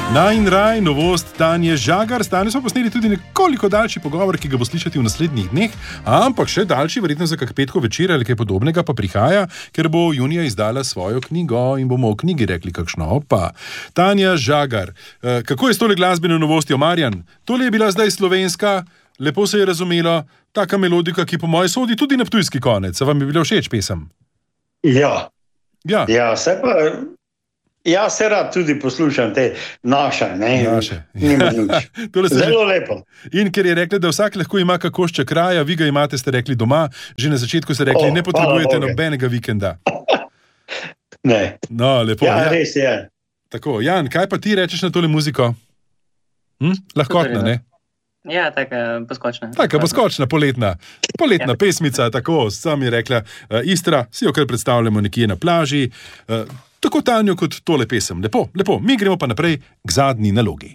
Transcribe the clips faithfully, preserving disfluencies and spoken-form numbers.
Na in raj, novost Tanje Žagar. S Tanjo smo posneli tudi nekoliko daljši pogovor, ki ga bo slišati v naslednjih dneh, ampak še daljši, verjetno za kak petko večer ali kaj podobnega pa prihaja, ker bo junija izdala svojo knjigo in bomo o knjigi rekli kakšno. Opa. Tanja Žagar, kako je s tole glasbeno novostjo, Marjan? Tole je bila zdaj slovenska, lepo se je razumelo, taka melodika, ki po moje sodi tudi na ptujski konec. A vam je bila všeč pesem? Ja. Ja, ja se pa... Ja, se rad tudi poslušam te naše, ne? Naše. Zelo lepo. In ker je rekla, da vsak lahko ima kakošča kraja, vi ga imate, ste rekli doma, že na začetku ste rekli, O, ne potrebujete hvala Bogu. nobenega vikenda. Ne. No, lepo. Ja, Ja, res je. tako, Jan, kaj pa ti rečeš na tole muziko? Hm? Lahkotna, ne? Ja, taka poskočna. Taka poskočna, poletna. Poletna pesmica, tako, sam je rekla uh, Istra, si jo kar predstavljamo nekje na plaži. Uh, tako Tanjo kot tole pesem. Lepo, lepo. Mi gremo pa naprej k zadnji nalogi.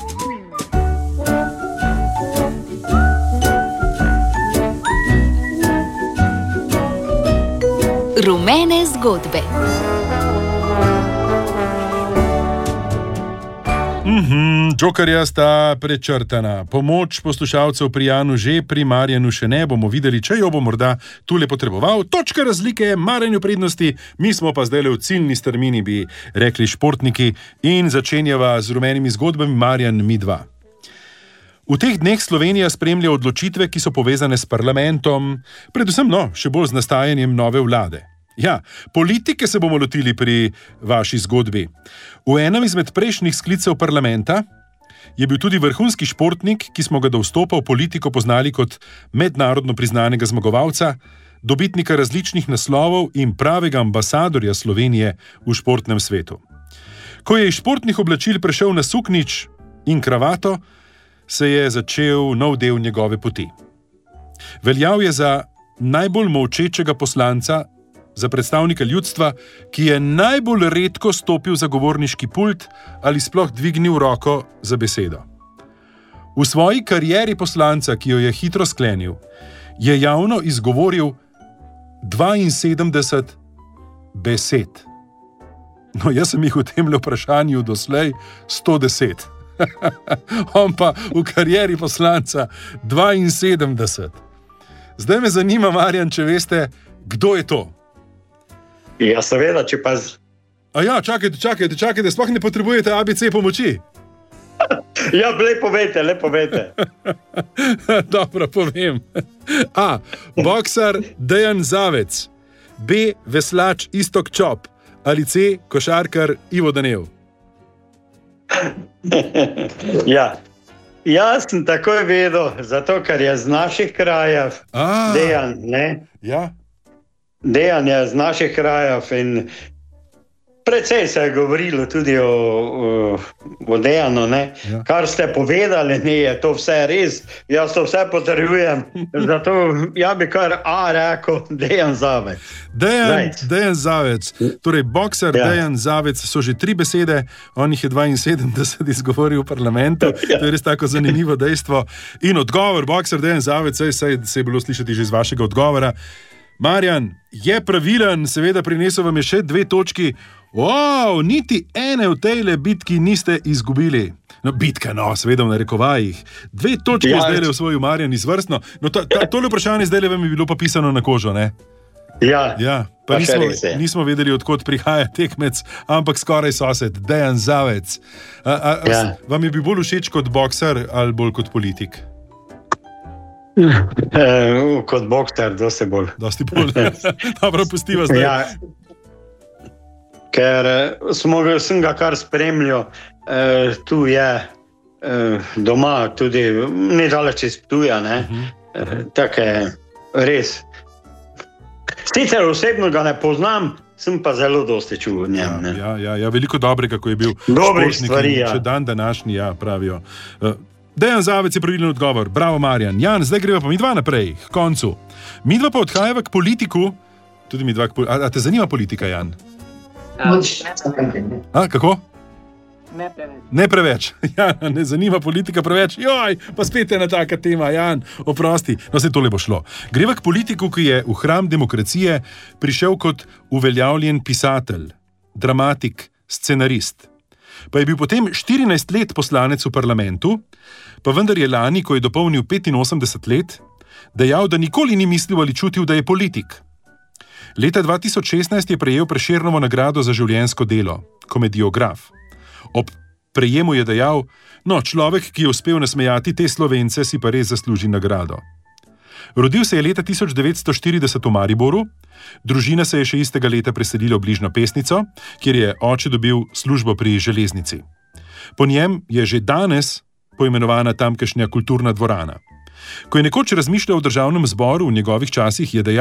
Rumene zgodbe. Mhm, Jokerja sta prečrtana. Pomoč poslušalcev pri Janu že, pri Marjanu še ne. Bomo videli, če jo bo morda tule potreboval. Točka razlike je Marjanu prednosti, mi smo pa zdaj v ciljni strmini, bi rekli športniki, in začenjava z rumenimi zgodbami. Marjan, mi dva. V teh dneh Slovenija spremlja odločitve, ki so povezane s parlamentom, predvsem no, še bolj z nastajanjem nove vlade. Ja, politike se bomo lotili pri vaši zgodbi. V enem izmed prejšnjih sklicev parlamenta je bil tudi vrhunski športnik, ki smo ga do vstopa v politiko poznali kot mednarodno priznanega zmagovalca, dobitnika različnih naslovov in pravega ambasadorja Slovenije v športnem svetu. Ko je iz športnih oblačil prešel na suknič in kravato, se je začel nov del njegove poti. Veljal je za najbolj molčečega poslanca, za predstavnika ljudstva, ki je najbolj redko stopil za govorniški pult ali sploh dvignil roko za besedo. V svoji karieri poslanca, ki jo je hitro sklenil, je javno izgovoril dvainsedemdeset besed. No, jaz sem jih v tem vprašanju doslej sto deset. On pa v karieri poslanca dvainsedemdeset. Zdaj me zanima, Marjan, če veste, kdo je to? Ja, seveda, če pa... Z... A ja, čakajte, čakajte, čakajte, sploh ne potrebujete A B C pomoči. Ja, lepo vete, lepo vete. Dobro, povem. A. Boksar Dejan Zavec. B. Veslač Iztok Čop. Ali C. Košarkar Ivo Danev. Ja, jaz sem takoj vedel, zato ker je z naših krajev A. Dejan, ne? Ja. Dejan je z naših krajev in precej se je govorilo tudi o, o, o Dejanu, ne? Ja. Kar ste povedali, ne, je to vse res, jaz to vse potrjujem, zato ja bi kar A rekel Dejan Zavec. Dejan, Zavec. Dejan Zavec, torej boksar Ja. Dejan Zavec, so že tri besede, on jih je dvainsedemdeset izgovoril v parlamentu, Ja. to je res tako zanimivo dejstvo. In odgovor, boksar Dejan Zavec, saj, saj se je bilo slišati že iz vašega odgovora. Marjan, je pravilen, seveda prinesel vam je še dve točki. Wow, niti ene v tejle bitki niste izgubili. No, bitka, no, seveda v narekovajih. Dve točke Ja. zdaj v svoju, Marjan, izvrstno. No, ta, ta, tole vprašanje zdaj vam je bilo pa pisano na kožo, ne? Ja, Ja, pa Pa še nismo, res je. nismo vedeli, odkot prihaja tekmec, ampak skoraj sosed, Dejan Zavec. A, a, a, Ja. Vam je bil bolj všeč kot boksar ali bolj kot politik? e, kot bokser, dosti bolj. Dosti bolj. Dobro, pustiva zdaj. Ja, ker eh, smo ga, sem ga kar spremljal, eh, tu je eh, doma, tudi nedaleč iz Ptuja, ne, eh, tako je res. Sicer osebno ga ne poznam, sem pa zelo dosti čul o njem. Ne. Ja, ja, ja, veliko dobrega, ko je bil Dobrih športnik stvari, in ja. še dan današnji, ja, pravijo. Uh, Dejan Zavec je pravilen odgovor. Bravo, Marjan. Jan, zdaj greva pa mi dva naprej, k koncu. Mi dva pa odhajava k politiku. Tudi mi dva k politiku. A, a te zanima politika, Jan? Uh, A, kako? ne preveč. Ne preveč. Jan, ne zanima politika preveč. Joj, pa spet je ena taka tema, Jan, oprosti. No, se tole bo šlo. Greva k politiku, ki je v hram demokracije prišel kot uveljavljen pisatelj, dramatik, scenarist. Pa je bil potem štirinajst let poslanec v parlamentu, pa vendar je lani, ko je dopolnil petinosemdeset let, dejal, da nikoli ni mislil ali čutil, da je politik. Leta dva tisoč šestnajst je prejel Prešernovo nagrado za življenjsko delo, komediograf. Ob prejemu je dejal, no, človek, ki je uspel nasmejati te Slovence, si pa res zasluži nagrado. Rodil se je leta tisoč devetsto štirideset v Mariboru, družina se je še istega leta preselila v bližnjo Pesnico, kjer je oče dobil službo pri železnici. Po njem je že danes poimenovana tamkajšnja kulturna dvorana. Ko je nekoč razmišljal o državnem zboru v njegovih časih, je dejal,